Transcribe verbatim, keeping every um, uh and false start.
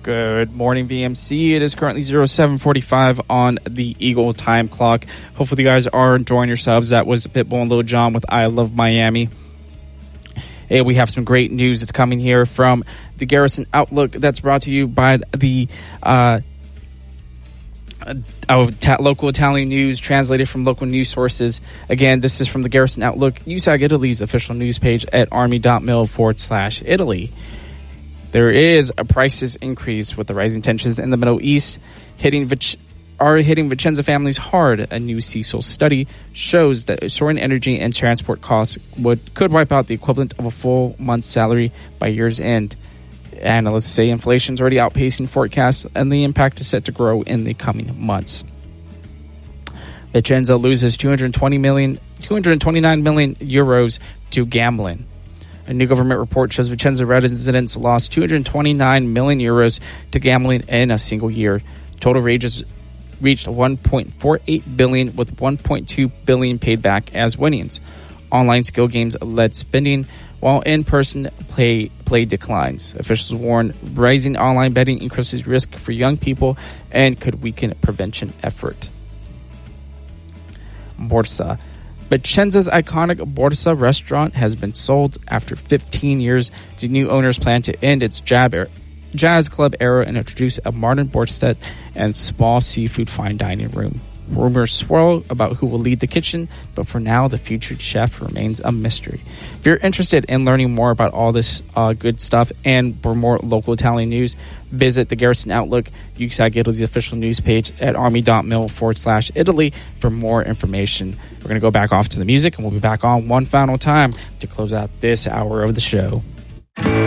Good morning, V M C. It is currently oh seven forty-five on the Eagle time clock. Hopefully you guys are enjoying yourselves. That was Pitbull and Lil Jon with I Love Miami. Hey, we have some great news that's coming here from the Garrison Outlook that's brought to you by the uh, uh, ta- local Italian news, translated from local news sources. Again, this is from the Garrison Outlook, U S A G Italy's official news page at army.mil forward slash Italy. There is a prices increase with the rising tensions in the Middle East hitting Vic- are hitting Vicenza families hard. A new Cecil study shows that soaring energy and transport costs would could wipe out the equivalent of a full month's salary by year's end. Analysts say inflation is already outpacing forecasts, and the impact is set to grow in the coming months. Vicenza loses two hundred twenty million, two hundred twenty-nine million euros to gambling. A new government report shows Vicenza residents lost two hundred twenty-nine million euros to gambling in a single year. Total wages reached one point four eight billion, with one point two billion paid back as winnings. Online skill games led spending, while in-person play play declines. Officials warn rising online betting increases risk for young people and could weaken prevention effort. Borsa. Vicenza's iconic Borsa restaurant has been sold after fifteen years. The new owners plan to end its jab era, jazz club era and introduce a modern Borsa and small seafood fine dining room. Rumors swirl about who will lead the kitchen, but for now, the featured chef remains a mystery. If you're interested in learning more about all this uh, good stuff and for more local Italian news, visit the Garrison Outlook, U S A G Italy's official news page at army.mil forward slash Italy for more information. We're going to go back off to the music, and we'll be back on one final time to close out this hour of the show.